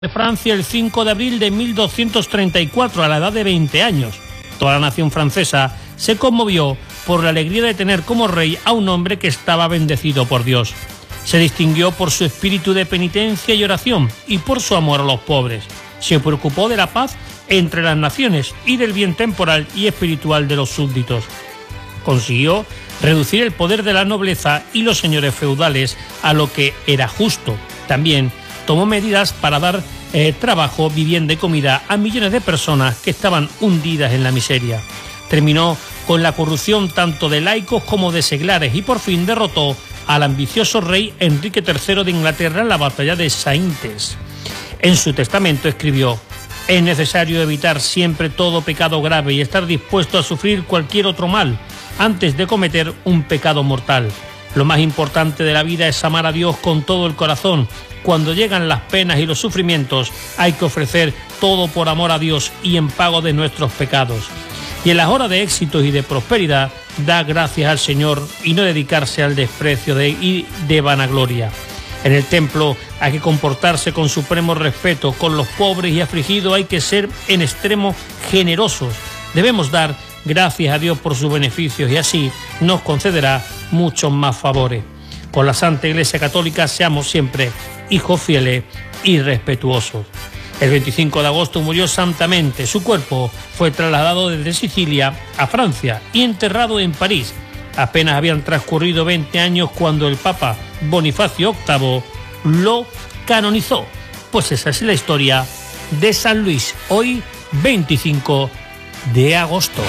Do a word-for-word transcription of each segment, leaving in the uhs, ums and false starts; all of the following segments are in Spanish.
de Francia el cinco de abril de mil doscientos treinta y cuatro, a la edad de veinte años. Toda la nación francesa se conmovió por la alegría de tener como rey a un hombre que estaba bendecido por Dios. Se distinguió por su espíritu de penitencia y oración y por su amor a los pobres. Se preocupó de la paz entre las naciones y del bien temporal y espiritual de los súbditos. Consiguió reducir el poder de la nobleza y los señores feudales a lo que era justo. También tomó medidas para dar eh, trabajo, vivienda y comida a millones de personas que estaban hundidas en la miseria. Terminó con la corrupción tanto de laicos como de seglares y por fin derrotó al ambicioso rey Enrique tercero de Inglaterra en la batalla de Saintes. En su testamento escribió: «Es necesario evitar siempre todo pecado grave y estar dispuesto a sufrir cualquier otro mal antes de cometer un pecado mortal. Lo más importante de la vida es amar a Dios con todo el corazón. Cuando llegan las penas y los sufrimientos, hay que ofrecer todo por amor a Dios y en pago de nuestros pecados. Y en las horas de éxitos y de prosperidad, da gracias al Señor y no dedicarse al desprecio de, y de vanagloria. En el templo hay que comportarse con supremo respeto, con los pobres y afligidos hay que ser en extremo generosos. Debemos dar gracias a Dios por sus beneficios y así nos concederá muchos más favores. Con la Santa Iglesia Católica seamos siempre hijos fieles y respetuosos». El veinticinco de agosto murió santamente. Su cuerpo fue trasladado desde Sicilia a Francia y enterrado en París. Apenas habían transcurrido veinte años cuando el Papa Bonifacio octavo lo canonizó. Pues esa es la historia de San Luis, hoy veinticinco de agosto.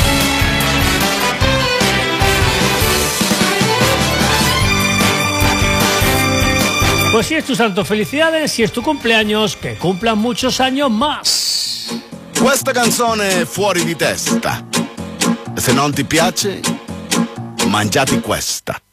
Pues si es tu santo, felicidades, si es tu cumpleaños, que cumplan muchos años más. Questa canzone è fuori di testa. E se non ti piace, mangiati questa.